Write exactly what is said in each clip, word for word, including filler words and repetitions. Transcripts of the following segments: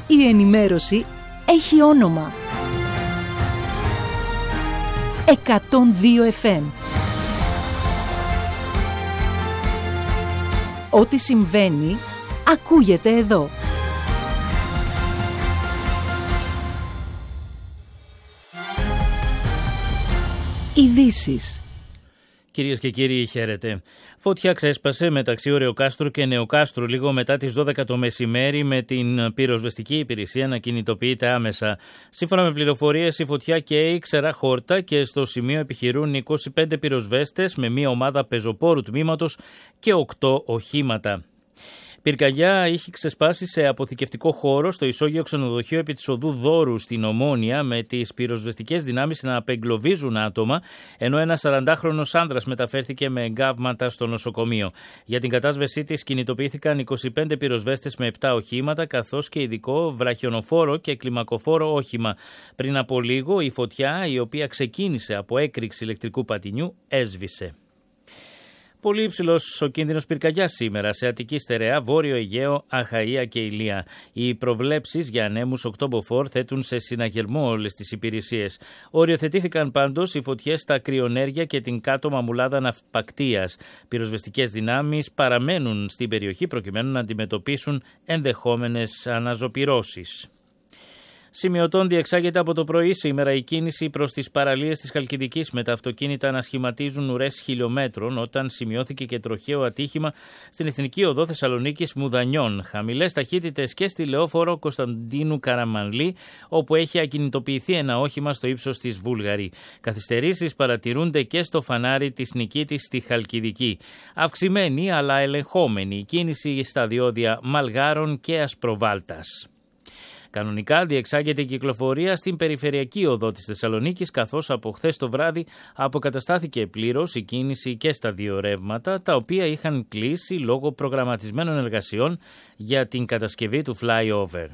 Η ενημέρωση έχει όνομα. εκατόν δύο εφ εμ. Ό,τι συμβαίνει, ακούγεται εδώ. Ειδήσεις. Κυρίες και κύριοι, χαίρετε. Φωτιά ξέσπασε μεταξύ Ωρεοκάστρου και Νεοκάστρου λίγο μετά τις δώδεκα το μεσημέρι, με την πυροσβεστική υπηρεσία να κινητοποιείται άμεσα. Σύμφωνα με πληροφορίες, η φωτιά καίει ξερά χόρτα και στο σημείο επιχειρούν είκοσι πέντε πυροσβέστες με μία ομάδα πεζοπόρου τμήματος και οκτώ οχήματα. Πυρκαγιά είχε ξεσπάσει σε αποθηκευτικό χώρο στο ισόγειο ξενοδοχείο επί της οδού Δόρου στην Ομόνια, με τις πυροσβεστικές δυνάμεις να απεγκλωβίζουν άτομα, ενώ ένας σαραντάχρονος άνδρας μεταφέρθηκε με εγκάβματα στο νοσοκομείο. Για την κατάσβεσή της κινητοποιήθηκαν είκοσι πέντε πυροσβέστες με επτά οχήματα, καθώς και ειδικό βραχιονοφόρο και κλιμακοφόρο όχημα. Πριν από λίγο, η φωτιά, η οποία ξεκίνησε από έκρηξη ηλεκτρικού πατινιού, έσβησε. Πολύ υψηλός ο κίνδυνος πυρκαγιάς σήμερα σε Αττική Στερεά, Βόρειο Αιγαίο, Αχαΐα και Ηλία. Οι προβλέψεις για ανέμους οκτώμποφορ θέτουν σε συναγερμό όλες τις υπηρεσίες. Οριοθετήθηκαν πάντως οι φωτιές στα Κρυονέρια και την κάτω μαμουλάδα ναυπακτείας. Πυροσβεστικές δυνάμεις παραμένουν στην περιοχή προκειμένου να αντιμετωπίσουν ενδεχόμενες αναζωπυρώσεις. Σημειωτών διεξάγεται από το πρωί σήμερα η κίνηση προς τις παραλίες της Χαλκιδικής, με τα αυτοκίνητα να σχηματίζουν ουρές χιλιόμετρων, όταν σημειώθηκε και τροχαίο ατύχημα στην Εθνική Οδό Θεσσαλονίκης Μουδανιών. Χαμηλές ταχύτητες και στη λεώφορο Κωνσταντίνου Καραμανλή, όπου έχει ακινητοποιηθεί ένα όχημα στο ύψος της Βούλγαρη. Καθυστερήσεις παρατηρούνται και στο φανάρι της Νικήτης στη Χαλκιδική. Αυξημένη αλλά ελεγχόμενη η κίνηση στα διόδια Μαλγάρων και Ασπροβάλτας. Κανονικά διεξάγεται η κυκλοφορία στην περιφερειακή οδό της Θεσσαλονίκης, καθώς από χθες το βράδυ αποκαταστάθηκε πλήρως η κίνηση και στα δύο ρεύματα, τα οποία είχαν κλείσει λόγω προγραμματισμένων εργασιών για την κατασκευή του flyover.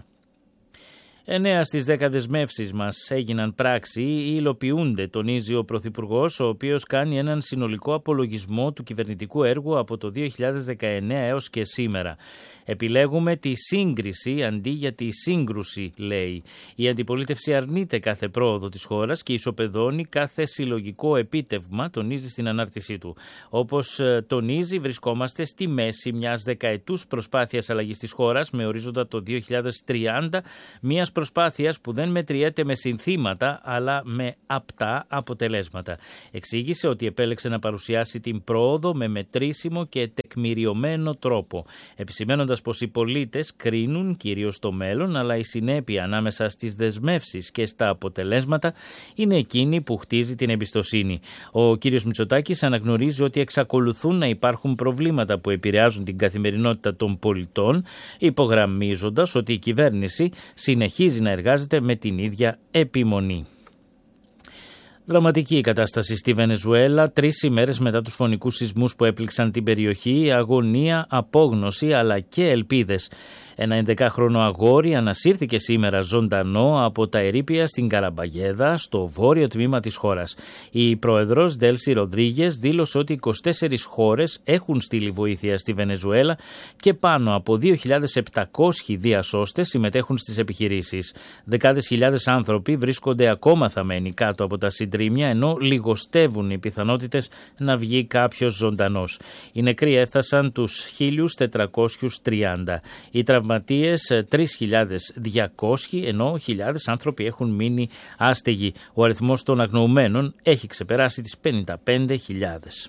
Εννέα στις δέκα δεσμεύσεις μας έγιναν πράξη ή υλοποιούνται, τονίζει ο Πρωθυπουργός, ο οποίος κάνει έναν συνολικό απολογισμό του κυβερνητικού έργου από το δύο χιλιάδες δεκαεννέα έως και σήμερα. Επιλέγουμε τη σύγκριση αντί για τη σύγκρουση, λέει. Η αντιπολίτευση αρνείται κάθε πρόοδο της χώρας και ισοπεδώνει κάθε συλλογικό επίτευγμα, τονίζει στην ανάρτησή του. Όπως τονίζει, βρισκόμαστε στη μέση μιας δεκαετούς προσπάθειας αλλαγής της χώρας με ορίζοντα το δύο χιλιάδες τριάντα, μιας προσπάθειας που δεν μετριέται με συνθήματα αλλά με απτά αποτελέσματα. Εξήγησε ότι επέλεξε να παρουσιάσει την πρόοδο με μετρήσιμο και τεκμηριωμένο τρόπο, επισημαίνοντας πως οι πολίτες κρίνουν κυρίως το μέλλον, αλλά η συνέπεια ανάμεσα στις δεσμεύσεις και στα αποτελέσματα είναι εκείνη που χτίζει την εμπιστοσύνη. Ο κύριος Μητσοτάκης αναγνωρίζει ότι εξακολουθούν να υπάρχουν προβλήματα που επηρεάζουν την καθημερινότητα των πολιτών, υπογραμμίζοντας ότι η κυβέρνηση συνεχίζει να εργάζεται με την ίδια επιμονή. Δραματική η κατάσταση στη Βενεζουέλα, τρεις ημέρες μετά τους φωνικούς σεισμούς που έπληξαν την περιοχή, αγωνία, απόγνωση αλλά και ελπίδες. Ένα ενδεκάχρονο αγόρι ανασύρθηκε σήμερα ζωντανό από τα ερείπια στην Καραμπαγέδα, στο βόρειο τμήμα της χώρας. Η πρόεδρος Ντέλσι Ροντρίγες δήλωσε ότι είκοσι τέσσερις χώρες έχουν στείλει βοήθεια στη Βενεζουέλα και πάνω από δύο χιλιάδες επτακόσιοι διασώστες συμμετέχουν στις επιχειρήσεις. Δεκάδες χιλιάδες άνθρωποι βρίσκονται ακόμα θαμμένοι κάτω από τα συντρίμμια, ενώ λιγοστεύουν οι πιθανότητες να βγει κάποιος ζωντανός. Οι νεκροί έφτασαν τους χίλιους τετρακόσιους τριάντα. Οι τραυματίες τρεις χιλιάδες διακόσιοι, ενώ χιλιάδες άνθρωποι έχουν μείνει άστεγοι. Ο αριθμός των αγνοουμένων έχει ξεπεράσει τις πενήντα πέντε χιλιάδες.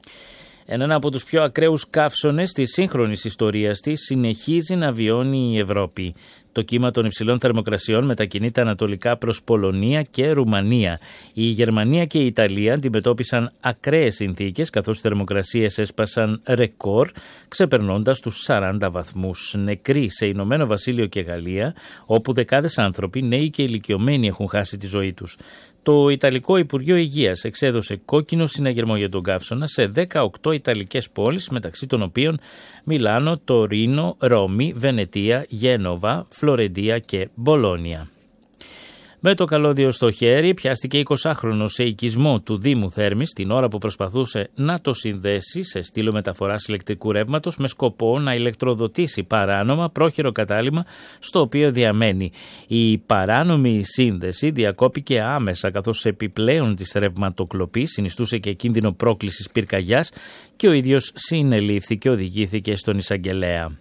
Έναν από τους πιο ακραίους καύσονες της σύγχρονης ιστορίας της συνεχίζει να βιώνει η Ευρώπη. Το κύμα των υψηλών θερμοκρασιών μετακινείται ανατολικά προς Πολωνία και Ρουμανία. Η Γερμανία και η Ιταλία αντιμετώπισαν ακραίες συνθήκες, καθώς οι θερμοκρασίες έσπασαν ρεκόρ, ξεπερνώντας τους σαράντα βαθμούς. Νεκροί σε Ηνωμένο Βασίλειο και Γαλλία, όπου δεκάδες άνθρωποι, νέοι και ηλικιωμένοι, έχουν χάσει τη ζωή τους. Το Ιταλικό Υπουργείο Υγείας εξέδωσε κόκκινο συναγερμό για τον καύσωνα σε δεκαοκτώ ιταλικές πόλεις, μεταξύ των οποίων Μιλάνο, Τωρίνο, Ρώμη, Βενετία, Γένοβα, Φλωρεντία και Μπολόνια. Με το καλώδιο στο χέρι πιάστηκε εικοσάχρονος σε οικισμό του Δήμου Θέρμης την ώρα που προσπαθούσε να το συνδέσει σε στήλο μεταφοράς ηλεκτρικού ρεύματος με σκοπό να ηλεκτροδοτήσει παράνομα πρόχειρο κατάλημα στο οποίο διαμένει. Η παράνομη σύνδεση διακόπηκε άμεσα καθώς επιπλέον της ρευματοκλοπής συνιστούσε και κίνδυνο πρόκλησης πυρκαγιάς και ο ίδιος συνελήφθη και οδηγήθηκε στον εισαγγελέα.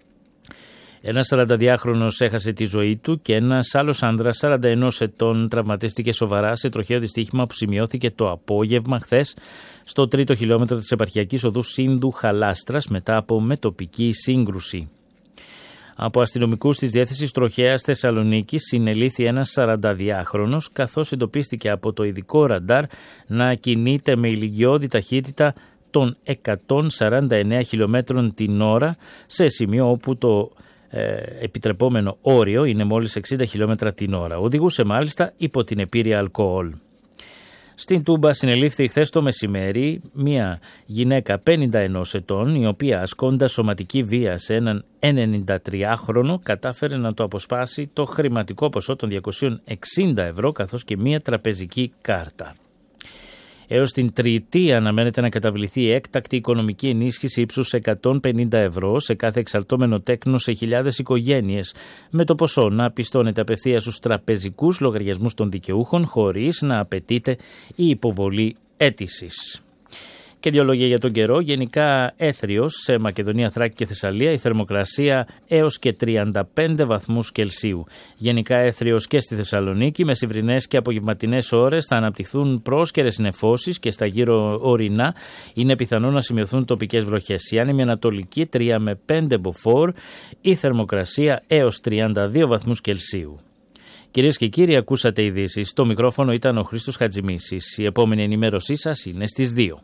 Ένας σαρανταδυάχρονος έχασε τη ζωή του και ένας άλλος άνδρας σαράντα ενός ετών τραυματίστηκε σοβαρά σε τροχαίο δυστύχημα που σημειώθηκε το απόγευμα χθες στο τρίτο χιλιόμετρο της επαρχιακής οδού Σύνδου Χαλάστρας μετά από μετοπική σύγκρουση. Από αστυνομικούς της Διεύθυνσης Τροχέας Θεσσαλονίκης συνελήφθη ένας σαρανταδυάχρονος καθώς εντοπίστηκε από το ειδικό ραντάρ να κινείται με ηλικιώδη ταχύτητα των εκατόν σαράντα εννέα χιλιόμετρων την ώρα σε σημείο όπου το ε, επιτρεπόμενο όριο είναι μόλις εξήντα χιλιόμετρα την ώρα. Οδηγούσε μάλιστα υπό την επήρεια αλκοόλ. Στην Τούμπα συνελήφθη χθες το μεσημέρι μια γυναίκα πενήντα ενός ετών η οποία ασκώντας σωματική βία σε έναν ενενηντατριάχρονο κατάφερε να το αποσπάσει το χρηματικό ποσό των διακόσια εξήντα ευρώ καθώς και μια τραπεζική κάρτα. Έως την Τρίτη αναμένεται να καταβληθεί έκτακτη οικονομική ενίσχυση ύψους εκατόν πενήντα ευρώ σε κάθε εξαρτώμενο τέκνο σε χιλιάδες οικογένειες, με το ποσό να πιστώνεται απευθείας στους τραπεζικούς λογαριασμούς των δικαιούχων χωρίς να απαιτείται η υποβολή αίτησης. Και δύο λόγια για τον καιρό. Γενικά έθριος σε Μακεδονία, Θράκη και Θεσσαλία η θερμοκρασία έως και τριάντα πέντε βαθμούς Κελσίου. Γενικά έθριος και στη Θεσσαλονίκη, μεσημβρινές και απογευματινές ώρες θα αναπτυχθούν πρόσκαιρες νεφώσεις και στα γύρω ορεινά είναι πιθανό να σημειωθούν τοπικές βροχές. Η άνεμη ανατολική τρία με πέντε μποφόρ, η θερμοκρασία έως τριάντα δύο βαθμούς Κελσίου. Κυρίες και κύριοι, ακούσατε ειδήσεις. Στο μικρόφωνο ήταν ο Χρήστος Χατζημίσης. Η επόμενη ενημέρωσή σας είναι στις δύο.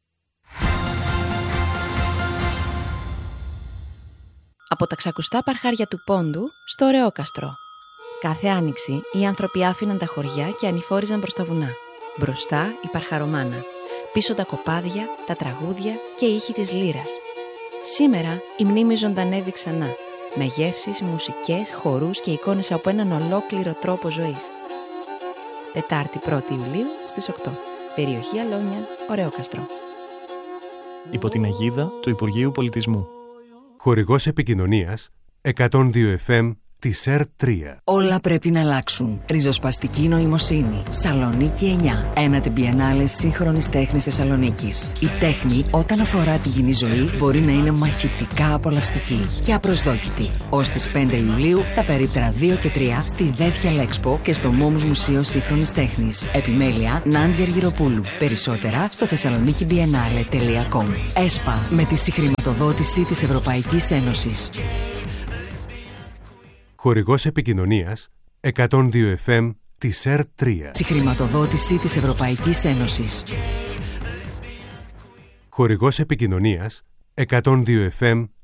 Από τα ξακουστά παρχάρια του Πόντου στο Ρεόκαστρο. Κάθε άνοιξη οι άνθρωποι άφηναν τα χωριά και ανηφόριζαν προς τα βουνά. Μπροστά η παρχαρομάνα, πίσω τα κοπάδια, τα τραγούδια και οι ήχοι της λύρας. Σήμερα η μνήμη ζωντανεύει ξανά, με γεύσεις, μουσικές, χορούς και εικόνες από έναν ολόκληρο τρόπο ζωής. Τετάρτη πρώτη Ιουλίου στις οκτώ. Περιοχή Αλόνια, Ρεόκαστρο. Υπό την αιγίδα του Υπουργείου Πολιτισμού. Χορηγός επικοινωνίας εκατόν δύο εφ εμ της ΕΡ τρία. Όλα πρέπει να αλλάξουν. Ριζοσπαστική νοημοσύνη. Σαλονίκη εννιά. Ένατη Biennale σύγχρονης τέχνης Θεσσαλονίκης. Η τέχνη, όταν αφορά τη κοινή ζωή, μπορεί να είναι μαχητικά απολαυστική και απροσδόκητη. Ως τις πέντε Ιουλίου στα περίπτερα δύο και τρία στη Δέθια Λέξπο και στο Μόμους Μουσείο Σύγχρονης Τέχνης. Επιμέλεια Νάντια Αργυροπούλου. Περισσότερα στο θεσσαλονίκη μπιενάλε τελεία κομ. ΕΣΠΑ με τη συγχρηματοδότηση της Ευρωπαϊκής Ένωσης. Χορηγός επικοινωνίας εκατόν δύο εφ εμ της ΕΡ τρία. Συγχρηματοδότηση της Ευρωπαϊκής Ένωσης. Χορηγός επικοινωνίας εκατόν δύο εφ εμ